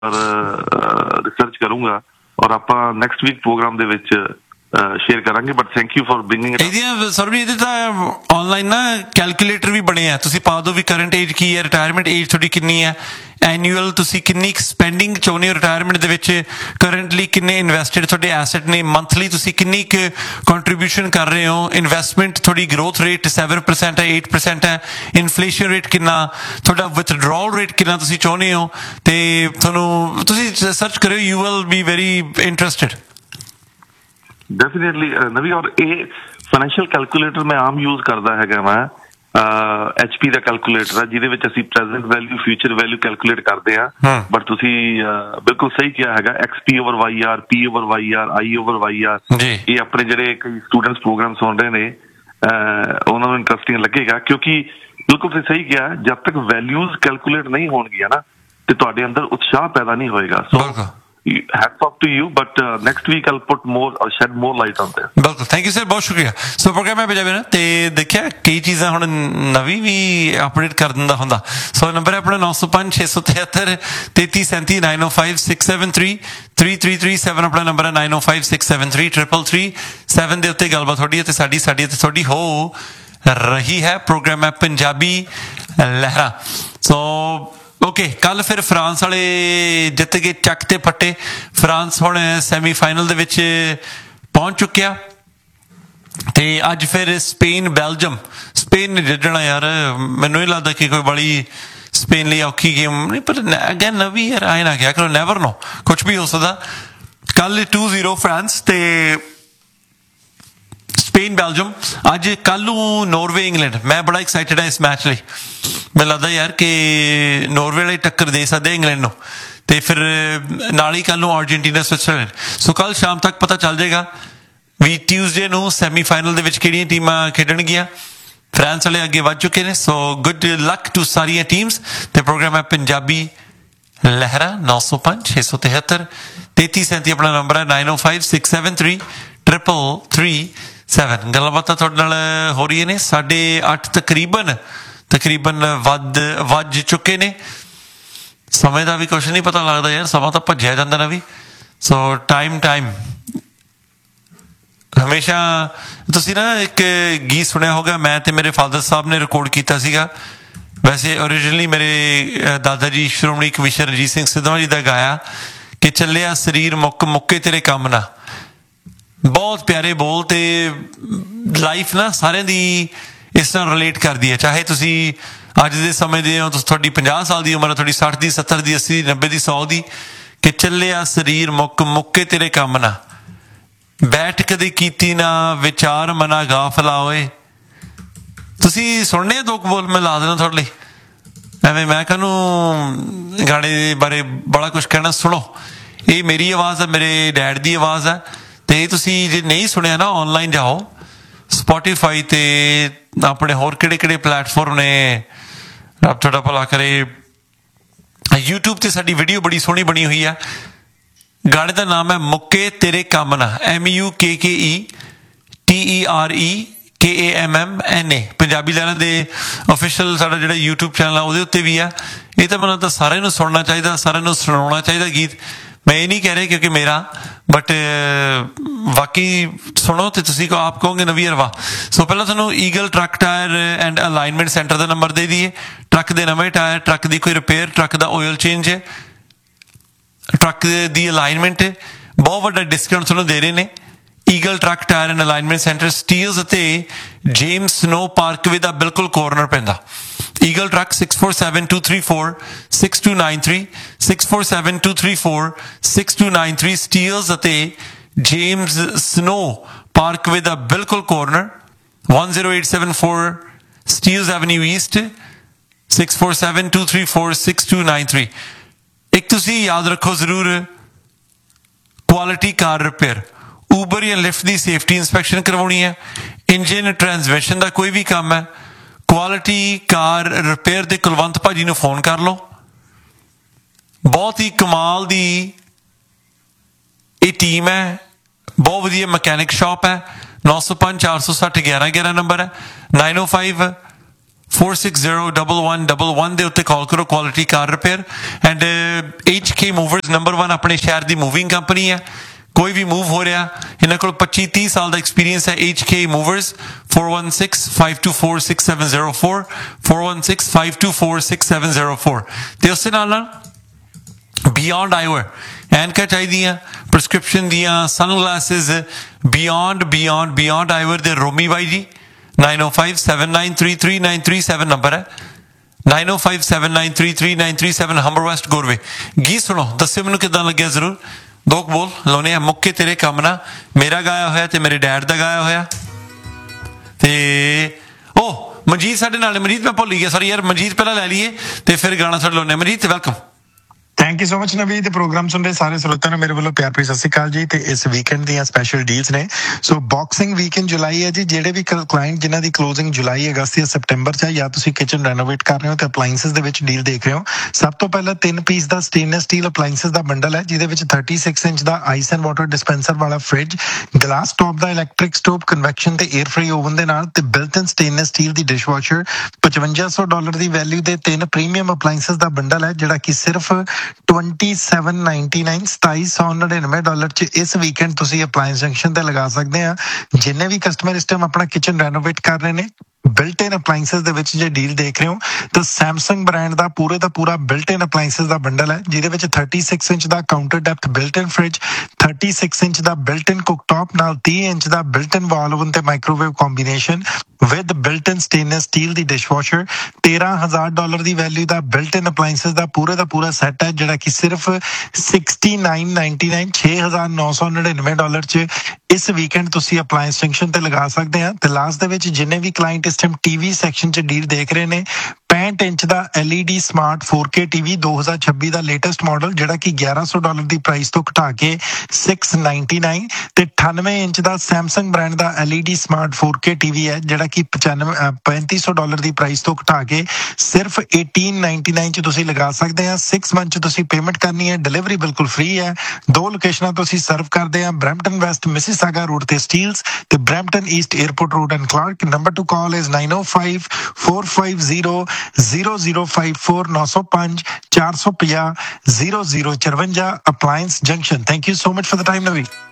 Research करूंगा और आप नैक्सट वीक प्रोग्राम दे विच शेयर करांगे but thank you for bringing it Sarabjit ਇਹਦੇ ਤਾਂ ਆਨਲਾਈਨ ਨਾ ਕੈਲਕੂਲੇਟਰ ਵੀ ਬਣੇ ਆ ਤੁਸੀਂ ਪਾ ਦਿਓ ਵੀ ਕਰੰਟ ਏਜ ਕੀ ਹੈ ਰਿਟਾਇਰਮੈਂਟ ਏਜ ਤੁਹਾਡੀ ਕਿੰਨੀ ਹੈ ਐਨੂਅਲ ਤੁਸੀਂ ਕਿੰਨੀ ਸਪੈਂਡਿੰਗ ਚਾਹੁੰਦੇ ਹੋ ਰਿਟਾਇਰਮੈਂਟ ਦੇ ਵਿੱਚ ਕਰੰਟਲੀ ਕਿੰਨੇ ਇਨਵੈਸਟਡ ਤੁਹਾਡੇ ਐਸੈਟ ਨੇ ਮੰਥਲੀ ਤੁਸੀਂ ਕਿੰਨੀ ਕੁ ਕੰਟਰੀਬਿਊਸ਼ਨ ਕਰ ਰਹੇ ਹੋ ਇਨਵੈਸਟਮੈਂਟ ਤੁਹਾਡੀ ਗਰੋਥ ਰੇਟ 7% ਹੈ 8% ਹੈ ਇਨਫਲੇਸ਼ਨ ਰੇਟ ਕਿੰਨਾ ਤੁਹਾਡਾ ਵਿਥਡਰਾਅਲ ਰੇਟ ਕਿੰਨਾ ਤੁਸੀਂ ਚਾਹੁੰਦੇ ਹੋ ਤੇ ਤੁਹਾਨੂੰ ਤੁਸੀਂ ਸਰਚ ਕਰਿਓ you will be very interested definitely नवी और ये फाइनेंशियल कैलकुलेटर मैं आम यूज करता है मैं HP ਦਾ ਕੈਲਕੂਲੇਟਰ ਹੈ ਜਿਹਦੇ ਵਿੱਚ ਅਸੀਂ present value future value calculate ਕਰਦੇ ਆ ਬਟ ਤੁਸੀਂ ਬਿਲਕੁਲ ਸਹੀ ਕਿਹਾ ਹੈਗਾ XP over YR P over YR I over YR ਇਹ ਆਪਣੇ ਜਿਹੜੇ ਕਈ ਸਟੂਡੈਂਟਸ ਪ੍ਰੋਗਰਾਮ ਸੁਣ ਰਹੇ ਨੇ ਉਹਨਾਂ ਨੂੰ ਇੰਟਰਸਟਿੰਗ ਲੱਗੇਗਾ ਕਿਉਂਕਿ ਬਿਲਕੁਲ ਤੁਸੀਂ ਸਹੀ ਕਿਹਾ ਜਦ ਤੱਕ ਵੈਲਿਊਜ਼ ਕੈਲਕੂਲੇਟ ਨਹੀਂ ਹੋਣਗੀਆਂ ਨਾ ਤੇ ਤੁਹਾਡੇ ਅੰਦਰ ਉਤਸ਼ਾਹ ਪੈਦਾ ਨਹੀਂ ਹੋਏਗਾ ਸੋ hats off to you but next week I'll put more or shed more light on this ਬਿਲਕੁਲ ਥੈਂਕ ਯੂ ਸਰ ਬਹੁਤ ਸ਼ੁਕਰੀਆ ਸੋ ਪ੍ਰੋਗਰਾਮ ਮੈਂ ਭੇਜਿਆ ਨਾ ਤੇ ਦੇਖਿਆ ਕਈ ਚੀਜ਼ਾਂ ਹੁਣ ਨਵੀਂ ਵੀ ਅਪਡੇਟ ਕਰ ਦਿੰਦਾ ਹੁੰਦਾ ਸੋ ਨੰਬਰ ਹੈ ਆਪਣਾ 905 673 3337 905 673 3337 ਆਪਣਾ ਨੰਬਰ ਹੈ 905 673 3337 ਦੇ ਉੱਤੇ ਗੱਲਬਾਤ ਤੁਹਾਡੀ ਅਤੇ ਸਾਡੀ ਅਤੇ ਤੁਹਾਡੀ ਹੋ ਰਹੀ ਹੈ ਪ੍ਰੋਗਰਾਮ ਹੈ ਪੰਜਾਬੀ ਲਹਿਰਾਂ ਸੋ ਓਕੇ ਕੱਲ ਫਿਰ ਫਰਾਂਸ ਵਾਲੇ ਜਿੱਤ ਕੇ ਚੱਕ ਤੇ ਫੱਟੇ ਫਰਾਂਸ ਹੁਣ ਸੈਮੀਫਾਈਨਲ ਦੇ ਵਿੱਚ ਪਹੁੰਚ ਚੁੱਕਿਆ ਤੇ ਅੱਜ ਫਿਰ ਸਪੇਨ ਬੈਲਜੀਅਮ ਸਪੇਨ ਨੇ ਜਿੱਤਣਾ ਯਾਰ ਮੈਨੂੰ ਨਹੀਂ ਲੱਗਦਾ ਕਿ ਕੋਈ ਬੜੀ ਸਪੇਨ ਲਈ ਔਖੀ ਗੇਮ ਨਹੀਂ ਪਰ ਅਗੇਨ ਨਵੀਂ ਯਾਰ ਆਏ ਨਾ ਕਿਹਾ ਕਰੋ ਨੈਵਰ ਨੋ ਕੁਛ ਵੀ ਹੋ ਸਕਦਾ ਕੱਲ 2-0 ਫਰਾਂਸ ਤੇ ਸਪੇਨ ਬੈਲਜੀਅਮ ਅੱਜ ਕੱਲ ਨੂੰ ਨੋਰਵੇ ਇੰਗਲੈਂਡ ਮੈਂ ਬੜਾ ਐਕਸਾਈਟਡ ਹਾਂ ਇਸ ਮੈਚ ਲਈ ਮੈਨੂੰ ਲੱਗਦਾ ਯਾਰ ਕਿ ਨੋਰਵੇ ਵਾਲੇ ਟੱਕਰ ਦੇ ਸਕਦੇ ਇੰਗਲੈਂਡ ਨੂੰ ਤੇ ਫਿਰ ਨਾਲ ਹੀ ਕੱਲ ਨੂੰ ਅਰਜਨਟੀਨਾ ਸਵਿਟਜ਼ਰਲੈਂਡ ਸੋ ਕੱਲ ਸ਼ਾਮ ਤੱਕ ਪਤਾ ਚੱਲ ਜਾਏਗਾ ਵੀ ਟਿਊਜ਼ਡੇ ਨੂੰ ਸੈਮੀਫਾਈਨਲ ਦੇ ਵਿੱਚ ਕਿਹੜੀਆਂ ਟੀਮਾਂ ਖੇਡਣਗੀਆਂ ਫਰਾਂਸ ਵਾਲੇ ਅੱਗੇ ਵੱਧ ਚੁੱਕੇ ਨੇ ਸੋ ਗੁੱਡ ਲੱਕ ਟੂ ਸਾਰੀਆਂ ਟੀਮਸ ਤੇ ਪ੍ਰੋਗਰਾਮ ਹੈ ਪੰਜਾਬੀ ਲਹਿਰਾ 905 673 3337 ਆਪਣਾ ਨੰਬਰ ਹੈ 905 673 3337 ਗੱਲਬਾਤਾਂ ਤੁਹਾਡੇ ਨਾਲ ਹੋ ਰਹੀਆਂ ਨੇ 8:30 ਤਕਰੀਬਨ ਵੱਜ ਚੁੱਕੇ ਨੇ ਸਮੇਂ ਦਾ ਵੀ ਕੁਛ ਨਹੀਂ ਪਤਾ ਲੱਗਦਾ ਯਾਰ ਸਮਾਂ ਤਾਂ ਭੱਜਿਆ ਜਾਂਦਾ ਨਾ ਵੀ ਸੋ ਟਾਈਮ ਹਮੇਸ਼ਾ ਤੁਸੀਂ ਨਾ ਇੱਕ ਗੀਤ ਸੁਣਿਆ ਹੋਗਾ ਮੈਂ ਤੇ ਮੇਰੇ ਫਾਦਰ ਸਾਹਿਬ ਨੇ ਰਿਕਾਰਡ ਕੀਤਾ ਸੀਗਾ ਵੈਸੇ ਓਰੀਜਨਲੀ ਮੇਰੇ ਦਾਦਾ ਜੀ ਸ਼੍ਰੋਮਣੀ ਕਮਿਸ਼ਨਰ ਰਣਜੀਤ ਸਿੰਘ ਸਿੱਧਵਾਂ ਜੀ ਦਾ ਗਾਇਆ ਕਿ ਚੱਲਿਆ ਸਰੀਰ ਮੁੱਕੇ ਤੇਰੇ ਕੰਮ ਨਾ ਬਹੁਤ ਪਿਆਰੇ ਬੋਲ ਤੇ ਲਾਈਫ ਨਾ ਸਾਰਿਆਂ ਦੀ ਇਸ ਨਾਲ ਰਿਲੇਟ ਕਰਦੀ ਹੈ ਚਾਹੇ ਤੁਸੀਂ ਅੱਜ ਦੇ ਸਮੇਂ ਦੇ ਹੋ ਤੁਹਾਡੀ 50 ਸਾਲ ਦੀ ਉਮਰ ਹੈ ਤੁਹਾਡੀ 60 ਦੀ 70 ਦੀ 80 ਦੀ 90 ਦੀ 100 ਦੀ ਕਿ ਚੱਲਿਆ ਸਰੀਰ ਮੁੱਕੇ ਤੇਰੇ ਕੰਮ ਨਾ ਬੈਠ ਕਦੇ ਕੀਤੀ ਨਾ ਵਿਚਾਰ ਮਨਾ ਗਾਫਲਾ ਹੋਏ ਤੁਸੀਂ ਸੁਣਨੇ ਦੋ ਬੋਲ ਮੈਂ ਲਾ ਦੇਣਾ ਤੁਹਾਡੇ ਲਈ ਐਵੇਂ ਮੈਂ ਕਾਹਨੂੰ ਗਾਣੇ ਦੇ ਬਾਰੇ ਬੜਾ ਕੁਛ ਕਹਿਣਾ ਸੁਣੋ ਇਹ ਮੇਰੀ ਆਵਾਜ਼ ਹੈ ਮੇਰੇ ਡੈਡ ਦੀ ਆਵਾਜ਼ ਹੈ ਤੇ ਤੁਸੀਂ ਜੇ ਨਹੀਂ ਸੁਣਿਆ ਨਾ ਆਨਲਾਈਨ ਜਾਓ ਸਪੋਟੀਫਾਈ ਤੇ ਆਪਣੇ ਹੋਰ ਕਿਹੜੇ ਪਲੇਟਫਾਰਮ ਨੇ ਰੱਬ ਤੁਹਾਡਾ ਭਲਾ ਕਰੇ YouTube ਤੇ ਸਾਡੀ ਵੀਡੀਓ ਬੜੀ ਸੋਹਣੀ ਬਣੀ ਹੋਈ ਆ ਗਾਣੇ ਦਾ ਨਾਮ ਹੈ ਮੁੱਕੇ ਤੇਰੇ ਕੰਮ ਨਾ MUKKE ਪੰਜਾਬੀ ਲਹਿਰਾਂ ਦੇ ਅਫੀਸ਼ੀਅਲ ਸਾਡਾ ਜਿਹੜਾ YouTube ਚੈਨਲ ਆ ਉਹਦੇ ਉੱਤੇ ਵੀ ਆ ਇਹ ਤਾਂ ਮੈਨੂੰ ਤਾਂ ਸਾਰਿਆਂ ਨੂੰ ਸੁਣਨਾ ਚਾਹੀਦਾ ਸਾਰਿਆਂ ਨੂੰ ਸੁਣਾਉਣਾ ਚਾਹੀਦਾ ਗੀਤ ਮੈਂ ਇਹ ਨਹੀਂ ਕਹਿ ਰਿਹਾ ਕਿਉਂਕਿ ਮੇਰਾ ਬਟ ਬਾਕੀ ਸੁਣੋ ਤੇ ਤੁਸੀਂ ਆਪ ਕਹੋਗੇ ਨਵੀਂ ਅਰਵਾ ਸੋ ਪਹਿਲਾਂ ਤੁਹਾਨੂੰ eagle truck tyre and alignment centre the number ਦੇ ਦਈਏ ਟਰੱਕ ਦੇ ਨਵੇਂ ਟਾਇਰ ਟਰੱਕ ਦੀ ਕੋਈ ਰਿਪੇਅਰ ਟਰੱਕ ਦਾ ਆਇਲ ਚੇਂਜ ਹੈ ਟਰੱਕ ਦੀ ਅਲਾਈਨਮੈਂਟ ਬਹੁਤ ਵੱਡਾ ਡਿਸਕਾਊਂਟ ਤੁਹਾਨੂੰ ਦੇ ਰਹੇ ਨੇ eagle truck tyre and alignment centre Steeles ਅਤੇ ਜੇਮਸ ਸਨੋ ਪਾਰਕਵੇ ਦਾ ਬਿਲਕੁਲ ਕੋਰਨਰ ਪੈਂਦਾ ਈਗਲ ਟਰੱਕ 6472346293 6472346293 ਸਟੀਲਸ ਅਤੇ ਜੇਮਸ ਸਨੋ ਪਾਰਕਵੇ ਦਾ ਬਿਲਕੁਲ ਕੋਰਨਰ 10874 ਸਟੀਲਸ ਐਵਨਿਊ ਈਸਟ 6472346293 ਇੱਕ ਤੁਸੀਂ ਯਾਦ ਰੱਖੋ ਜ਼ਰੂਰ ਕੁਆਲਿਟੀ ਕਾਰ ਰਿਪੇਅਰ ਊਬਰ ਜਾਂ ਲਿਫਟ ਦੀ ਸੇਫਟੀ ਇੰਸਪੈਕਸ਼ਨ ਕਰਵਾਉਣੀ ਹੈ ਇੰਜਨ ਟਰਾਂਸਮਿਸ਼ਨ ਦਾ ਕੋਈ ਵੀ ਕੰਮ ਹੈ ਕੁਆਲਿਟੀ ਕਾਰ ਰਿਪੇਅਰ ਦੇ ਕੁਲਵੰਤ ਭਾਜੀ ਨੂੰ ਫੋਨ ਕਰ ਲਓ ਬਹੁਤ ਹੀ ਕਮਾਲ ਦੀ ਇਹ ਟੀਮ ਹੈ ਬਹੁਤ ਵਧੀਆ ਮਕੈਨਿਕ ਸ਼ਾਪ ਹੈ 905 460 1111 ਨੰਬਰ ਹੈ 905 46011111 ਦੇ ਉੱਤੇ ਕਾਲ ਕਰੋ। Quality car repair and HK Movers number 1 ਆਪਣੇ ਸ਼ਹਿਰ ਦੀ ਮੂਵਿੰਗ ਕੰਪਨੀ ਹੈ। ਕੋਈ ਵੀ ਮੂਵ ਹੋ ਰਿਹਾ, ਇਹਨਾਂ ਕੋਲ 25-30 ਸਾਲ ਦਾ ਐਕਸਪੀਰੀਅੰਸ ਹੈ। HK Movers 4165246704 4165246704 ਤੇ ਉਸੇ ਨਾਲ ਬਿਯੋਂਡ ਆਈਵਰ ਐਨਕਾਂ ਚਾਹੀਦੀਆਂ, ਪ੍ਰਸਕ੍ਰਿਪਸ਼ਨ ਦੀਆਂ ਸਨਗਲਾਸਿਸ, ਬਿਯੋਂਡ ਆਈਵਰ ਦੇ ਰੋਮੀ ਬਾਈ ਜੀ 9057933937 ਨੰਬਰ ਹੈ। 9057933937 ਹੰਬਰ ਵੈਸਟ ਗੋਰਵੇ। ਗੀਤ ਸੁਣੋ, ਦੱਸਿਓ ਮੈਨੂੰ ਕਿੱਦਾਂ ਲੱਗਿਆ। ਜ਼ਰੂਰ ਦੋ ਬੋਲ ਲਾਉਣੇ ਆ ਮੁੱਕੇ ਤੇਰੇ ਕੰਮ ਨਾ, ਮੇਰਾ ਗਾਇਆ ਹੋਇਆ ਤੇ ਮੇਰੇ ਡੈਡ ਦਾ ਗਾਇਆ ਹੋਇਆ। ਤੇ ਉਹ ਮਨਜੀਤ ਸਾਡੇ ਨਾਲ, ਮਨਜੀਤ ਮੈਂ ਭੁੱਲ ਗਿਆ, ਸੌਰੀ ਯਾਰ। ਮਨਜੀਤ ਪਹਿਲਾਂ ਲੈ ਲਈਏ ਤੇ ਫਿਰ ਗਾਣਾ ਤੁਹਾਡੇ ਲਾਉਣੇ। Manjeet welcome. Thank you so much ਨਵੀਂ। ਤੇ ਪ੍ਰੋਗਰਾਮ ਸੁਣ ਰਹੇ ਸਾਰੇ ਸਰੋਤਿਆਂ ਨੂੰ ਮੇਰੇ ਵੱਲੋਂ ਪਿਆਰ ਭਰੀ ਸਤਿ ਸ਼੍ਰੀ ਅਕਾਲ ਜੀ। ਤੇ ਇਸ ਵੀਕਐਂਡ ਦੀਆਂ ਸਪੈਸ਼ਲ ਡੀਲਸ ਨੇ। ਸੋ ਬਾਕਸਿੰਗ ਵੀਕਐਂਡ ਜੁਲਾਈ ਹੈ ਜੀ। ਜਿਹੜੇ ਵੀ ਕਲਾਇੰਟ ਜਿਨ੍ਹਾਂ ਦੀ ਕਲੋਜ਼ਿੰਗ ਜੁਲਾਈ, ਅਗਸਤ ਜਾਂ ਸਪਟੈਂਬਰ 'ਚ ਹੈ, ਜਾਂ ਤੁਸੀਂ ਕਿਚਨ ਰੈਨੋਵੇਟ ਕਰ ਰਹੇ ਹੋ ਤੇ ਅਪਲਾਈਐਂਸਿਸ ਦੇ ਵਿੱਚ ਡੀਲ ਦੇਖ ਰਹੇ ਹੋ, ਸਭ ਤੋਂ ਪਹਿਲਾਂ 3 ਪੀਸ ਦਾ ਸਟੇਨਲੈਸ ਸਟੀਲ ਅਪਲਾਈਐਂਸਿਸ ਦਾ ਬੰਡਲ ਹੈ, ਜਿਹਦੇ ਵਿੱਚ 36 inch the ice and water dispenser ਵਾਲਾ ਫ੍ਰਿਜ, ਗਲਾਸ ਟੌਪ ਦਾ ਇਲੈਕਟ੍ਰਿਕ ਸਟੋਵ, ਕਨਵੈਕਸ਼ਨ ਤੇ 에ਅਰ ਫ੍ਰੀ ਓਵਨ ਦੇ ਨਾਲ, ਤੇ ਬਿਲਟ ਇਨ ਸਟੇਨਲੈਸ ਸਟੀਲ ਦੀ ਡਿਸ਼ਵਾਸ਼ਰ। $5500 ਦੀ ਵੈਲਿਊ ਦੇ 3 ਪ੍ਰੀਮੀਅਮ ਅਪਲਾਈਐਂਸਿਸ ਦਾ ਬੰਡਲ ਹੈ, ਜਿਹੜਾ ਕਿ ਸਿਰਫ $2799 'ਚ ਇਸ ਵੀਕਐਂਡ ਤੁਸੀਂ ਅਪਲਾਈਐਂਸ ਜੰਕਸ਼ਨ ਤੇ ਲਗਾ ਸਕਦੇ ਆ। ਜਿੰਨੇ ਵੀ ਕਸਟਮਰ ਇਸ ਟਾਈਮ ਆਪਣਾ ਕਿਚਨ ਰੈਨੋਵੇਟ ਕਰ ਰਹੇ ਨੇ, ਬਿਲਟ ਇਨ ਅਪਲਾਈਐਂਸਿਸ ਦੇ ਵਿੱਚ ਜੇ ਡੀਲ ਦੇਖ ਰਹੇ ਹੋ ਤਾਂ ਸੈਮਸੰਗ ਬ੍ਰਾਂਡ ਦਾ ਪੂਰੇ ਦਾ ਪੂਰਾ ਬਿਲਟ ਇਨ ਅਪਲਾਈਐਂਸਿਸ ਦਾ ਬੰਡਲ ਹੈ, ਜਿਹਦੇ ਵਿੱਚ 36 ਇੰਚ ਦਾ ਕਾਊਂਟਰ ਡੈਪਥ ਬਿਲਟ ਇਨ ਫ੍ਰਿਜ, 36 ਇੰਚ ਦਾ ਬਿਲਟ ਇਨ ਕੁਕਟੌਪ ਨਾਲ 30 ਇੰਚ ਦਾ ਬਿਲਟ ਇਨ ਵਾਲ ਓਵਨ ਤੇ microwave combination with built in stainless steel the dishwasher. $13,000 the value the built ਇਨ ਅਪਲਾਈਐਂਸਿਸ ਦਾ ਪੂਰਾ ਸੈੱਟ ਹੈ, ਜਿਹੜਾ ਕਿ ਸਿਰਫ $6999 $6,999 'ਚ ਇਸ ਵੀਕਐਂਡ ਤੁਸੀਂ ਅਪਲਾਈਐਂਸ ਜੰਕਸ਼ਨ ਤੇ ਲਗਾ ਸਕਦੇ ਆ। ਤੇ ਲਾਸਟ ਦੇ ਵਿੱਚ ਜਿੰਨੇ ਵੀ ਕਲਾਇੰਟ ਇਸ ਟਾਈਮ ਟੀਵੀ ਸੈਕਸ਼ਨ 'ਚ ਡੀਲ ਦੇਖ ਰਹੇ ਨੇ, 65 ਇੰਚ ਦਾ LED ਸਮਾਰਟ 4K ਟੀਵੀ 2026 ਦਾ ਲੇਟੈਸਟ ਮਾਡਲ, ਜਿਹੜਾ ਕਿ $1100 ਦੀ ਪ੍ਰਾਈਸ ਤੋਂ ਘਟਾ ਕੇ $699, ਤੇ 98 ਇੰਚ ਦਾ ਸੈਮਸੰਗ ਬ੍ਰਾਂਡ ਦਾ LED ਸਮਾਰਟ 4K ਟੀਵੀ ਹੈ, ਜਿਹੜਾ ਕਿ $3500 ਦੀ ਪ੍ਰਾਈਸ ਤੋਂ ਘਟਾ ਕੇ ਸਿਰਫ $1899 'ਚ ਤੁਸੀਂ ਲਗਾ ਸਕਦੇ ਆ। 6 ਮੰਥ 'ਚ ਤੁਸੀਂ ਪੇਮੈਂਟ ਕਰਨੀ ਹੈ, ਡਿਲੀਵਰੀ ਬਿਲਕੁਲ ਫ੍ਰੀ ਹੈ। 2 ਲੋਕੇਸ਼ਨਾਂ ਤੋਂ ਅਸੀਂ ਸਰਵ ਕਰਦੇ ਆ, ਬਰੈਂਪਟਨ ਵੈਸਟ ਮਿਸੀਸਾਗਾ ਰੋਡ ਤੇ ਸਟੀਲਸ ਤੇ Brampton East airport road and Clark. Number two call is 9054500054 905 450 0054 ਅਪਲਾਈਐਂਸ junction. Thank you so much for the time ਨਵੀ।